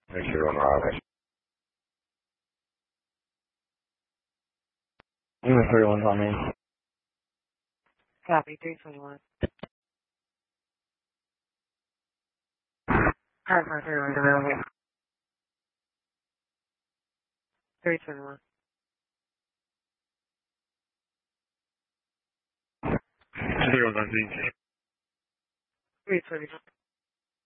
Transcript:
309. 31 on me. Copy, 321. Car 431, available. 321. 321. 321.